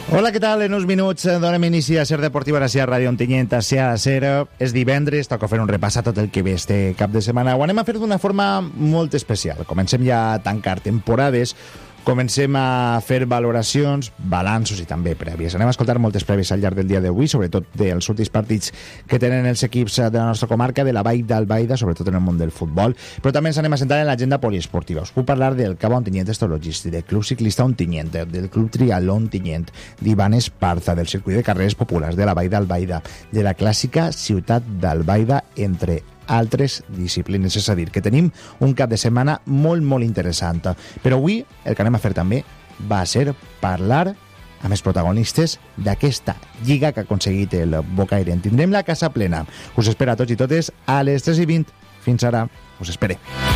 Hola, què tal? En uns minuts donem inici a Ser Deportiva a Ràdio Ontinyent a Ser. És divendres, toca fer un repàs a tot el que ve este cap de setmana. Ho anem a fer d'una forma molt especial. Comencem ja a tancar temporades, comencem a fer valoracions, balanços i també prèvies. Anem a escoltar moltes prèvies al llarg del dia d'avui, sobretot dels últims partits que tenen els equips de la nostra comarca, de la Vall d'Albaida, sobretot en el món del futbol, però també ens anem a centrar en l'agenda poliesportiva. Us puc parlar del Cabo Ontinyent Estologístic, del Club Ciclista Ontinyent, del Club Triatló Ontinyent, d'Ivan Esparza, del circuit de carreres populars de la Vall d'Albaida, de la clàssica ciutat d'Albaida, entre altres disciplines. És a dir, que tenim un cap de setmana molt, molt interessant. Però avui el que anem a fer també va ser parlar amb els protagonistes d'aquesta lliga que ha aconseguit el Bocaire. En tindrem la casa plena. Us espera a tots i totes a les 3:20. Fins ara. Us esperem.